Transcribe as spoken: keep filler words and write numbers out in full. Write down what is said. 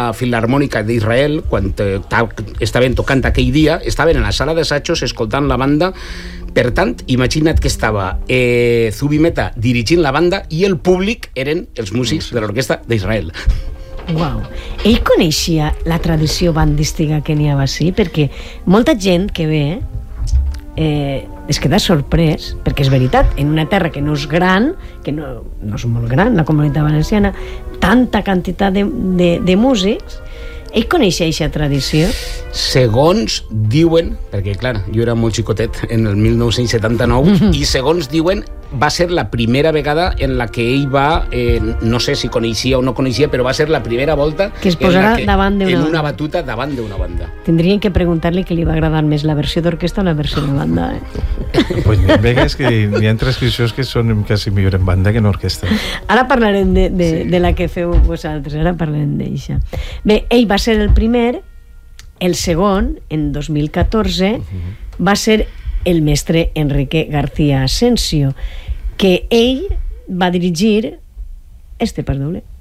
la Filharmònica d'Israel, quan eh, estaven tocant aquell dia, estaven en la sala d'assajos escoltant la banda. Per tant, imagina't que estava eh, Zubi Mehta dirigint la banda i el públic eren els músics de l'orquestra d'Israel. Uau. Ell coneixia la tradició bandística que n'hi havia així? Perquè molta gent que ve eh, es queda sorprès, perquè és veritat, en una terra que no és gran, que no, no és molt gran, la Comunitat Valenciana, tanta quantitat de, de, de músics, ell coneixia aquesta tradició? Segons diuen, perquè clar, jo era molt xicotet en el mil nou-cents setanta-nou, mm-hmm. i segons diuen va ser la primera vegada en la que ell va, eh, no sé si coneixia o no coneixia, però va ser la primera volta que es posarà que, davant d'una en una batuta davant d'una banda. Tindrien que preguntar-li que li va agradar més la versió d'orquestra o la versió de banda. Eh? Pues n'hi ha vegues que hi ha transcripcions que són quasi millor en banda que en orquestra. Ara parlarem de, de, sí. de la que feu vosaltres, ara parlarem d'eixa. Bé, ell va ser el primer, el segon, en dos mil catorze, uh-huh. va ser el mestre Enrique García Asensio, que ell va dirigir este pas doble.